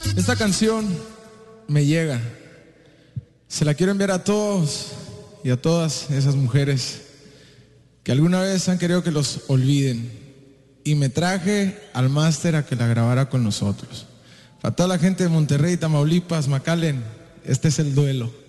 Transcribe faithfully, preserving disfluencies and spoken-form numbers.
Esta canción me llega. Se la quiero enviar a todos y a todas esas mujeres que alguna vez han querido que los olviden. Y me traje al máster a que la grabara con nosotros. Para toda la gente de Monterrey, Tamaulipas, McAllen, este es el duelo.